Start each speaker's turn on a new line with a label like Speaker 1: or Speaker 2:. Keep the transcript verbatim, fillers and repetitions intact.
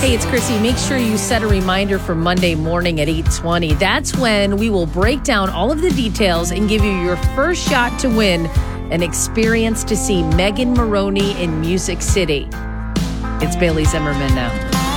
Speaker 1: Hey, it's Chrissy. Make sure you set a reminder for Monday morning at eight twenty. That's when we will break down all of the details and give you your first shot to win an experience to see Megan Moroney in Music City. It's Bailey Zimmerman now.